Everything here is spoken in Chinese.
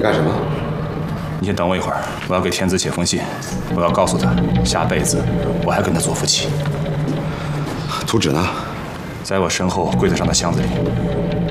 干什么？ 你先等我一会儿，我要给天子写封信，我要告诉他，下辈子我还跟他做夫妻。 图纸呢？ 在我身后柜子上的箱子里。